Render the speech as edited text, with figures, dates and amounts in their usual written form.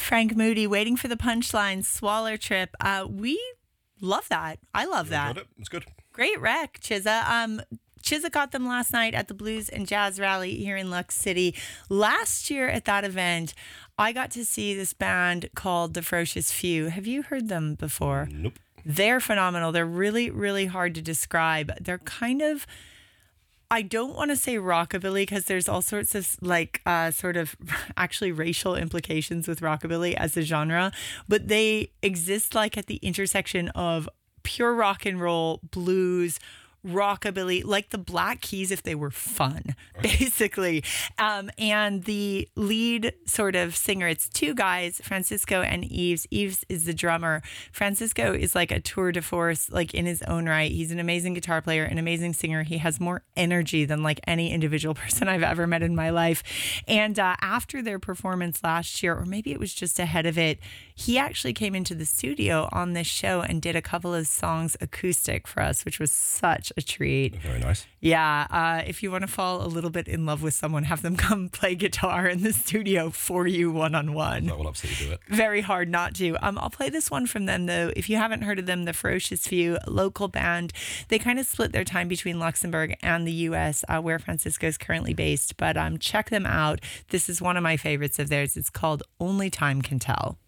Frank Moody, Waiting for the Punchline, Swaller Trip. We love that. I love that. It's good. Great rec, Chizza. Chizza got them last night at the Blues and Jazz Rally here in Lux City. Last year at that event, I got to see this band called The Ferocious Few. Have you heard them before? Nope. They're phenomenal. They're really, really hard to describe. They're kind of, I don't want to say rockabilly because there's all sorts of sort of actually racial implications with rockabilly as a genre, but they exist like at the intersection of pure rock and roll, blues, rockabilly, like the Black Keys if they were fun, basically. And the lead sort of singer, it's two guys, Francisco and Yves. Yves is the drummer. Francisco is like a tour de force, like in his own right. He's an amazing guitar player, an amazing singer. He has more energy than like any individual person I've ever met in my life. And after their performance last year, or maybe it was just ahead of it, he actually came into the studio on this show and did a couple of songs acoustic for us, which was such a treat. Very nice. Yeah. If you want to fall a little bit in love with someone, have them come play guitar in the studio for you one-on-one. That will absolutely do it. Very hard not to. I'll play this one from them, though. If you haven't heard of them, The Ferocious Few, local band. They kind of split their time between Luxembourg and the U.S., where Francisco is currently based. But check them out. This is one of my favorites of theirs. It's called Only Time Can Tell.